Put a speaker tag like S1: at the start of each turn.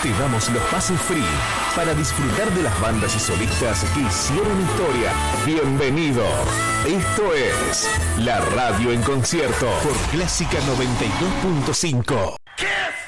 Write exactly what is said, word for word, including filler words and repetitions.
S1: Te damos los pases free para disfrutar de las bandas y solistas que hicieron historia. Bienvenido. Esto es La Radio en Concierto por Clásica noventa y dos punto cinco. Kiss.